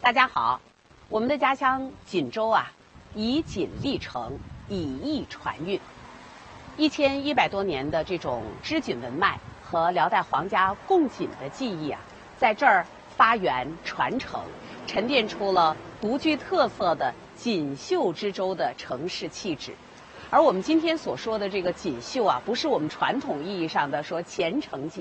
大家好，我们的家乡锦州啊，以锦立城，以艺传韵。1100多年的这种织锦文脉和辽代皇家贡锦的技艺啊，在这儿发源传承，沉淀出了独具特色的锦绣之州的城市气质。而我们今天所说的这个锦绣啊，不是我们传统意义上的说虔诚锦